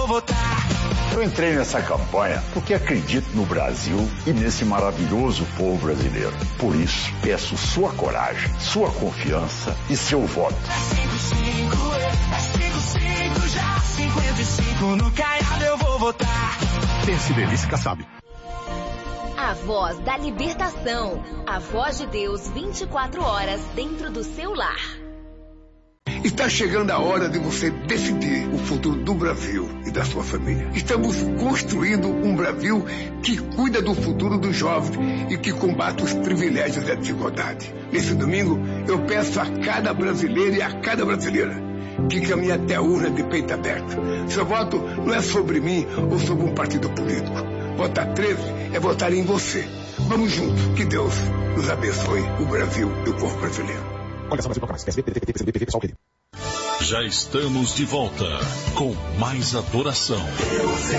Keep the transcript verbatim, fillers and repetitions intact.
vou votar. Eu entrei nessa campanha porque acredito no Brasil e nesse maravilhoso povo brasileiro. Por isso, peço sua coragem, sua confiança e seu voto. É cinco cinco, é cinco cinco já. cinquenta e cinco no Caiado eu vou votar. Pense Delícia Kassab. A voz da libertação. A voz de Deus vinte e quatro horas dentro do seu lar. Está chegando a hora de você decidir o futuro do Brasil e da sua família. Estamos construindo um Brasil que cuida do futuro dos jovens e que combate os privilégios e a desigualdade. Nesse domingo, eu peço a cada brasileiro e a cada brasileira que caminhe até a urna de peito aberto. Seu voto não é sobre mim ou sobre um partido político. Votar treze é votar em você. Vamos juntos. Que Deus nos abençoe, o Brasil e o povo brasileiro. Olha só, Brasil, para mais. P S D, P T, P T, P T, pessoal, P T. Já estamos de volta com mais adoração.